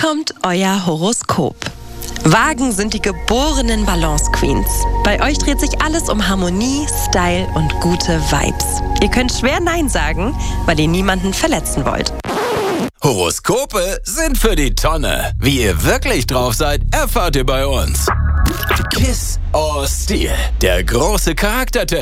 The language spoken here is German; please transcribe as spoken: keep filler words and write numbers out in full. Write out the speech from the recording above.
kommt euer Horoskop. Wagen sind die geborenen Balance Queens. Bei euch dreht sich alles um Harmonie, Style und gute Vibes. Ihr könnt schwer Nein sagen, weil ihr niemanden verletzen wollt. Horoskope sind für die Tonne. Wie ihr wirklich drauf seid, erfahrt ihr bei uns. Kiss or Steal, der große Charaktertest.